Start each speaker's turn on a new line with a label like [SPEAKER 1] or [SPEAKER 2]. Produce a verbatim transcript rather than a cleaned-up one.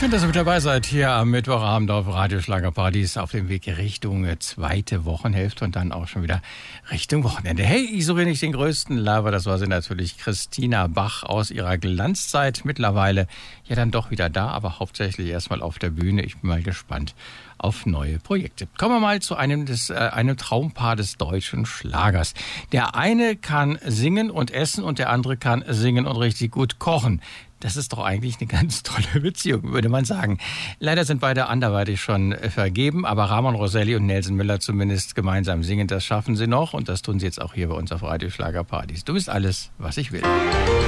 [SPEAKER 1] Schön, dass ihr mit dabei seid hier am Mittwochabend auf Radio Schlagerparadies auf dem Weg Richtung zweite Wochenhälfte und dann auch schon wieder Richtung Wochenende. Hey, ich suche nicht den größten Lover, das war sie natürlich Christina Bach aus ihrer Glanzzeit. Mittlerweile ja dann doch wieder da, aber hauptsächlich erstmal auf der Bühne. Ich bin mal gespannt auf neue Projekte. Kommen wir mal zu einem, des, äh, einem Traumpaar des deutschen Schlagers. Der eine kann singen und essen und der andere kann singen und richtig gut kochen. Das ist doch eigentlich eine ganz tolle Beziehung, würde man sagen. Leider sind beide anderweitig schon vergeben, aber Ramon Roselli und Nelson Müller zumindest gemeinsam singen, das schaffen sie noch und das tun sie jetzt auch hier bei uns auf Radio Schlagerparadies. Du bist alles, was ich will.